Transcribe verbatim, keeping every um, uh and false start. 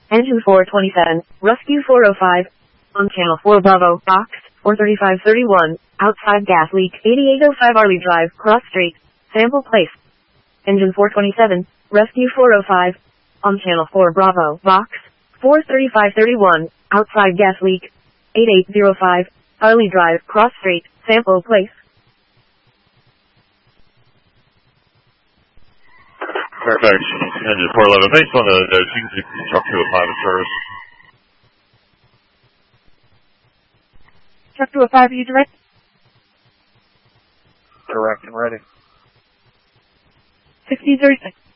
Engine four twenty-seven, Rescue four oh five, on channel four Bravo, box, four thirty-five thirty-one, outside gas leak, eighty-eight oh five Arley Drive, Cross Street, Sample Place. Engine four twenty-seven, Rescue four oh five, on channel four Bravo, box, four thirty-five thirty-one, outside gas leak, eighty-eight oh five, Arley Drive, Cross Street, Sample Place. Fairfax, engine four eleven, based on the notes, you can take truck two oh five in service. Truck two oh five, are you direct? Direct and ready. sixteen thirty-six.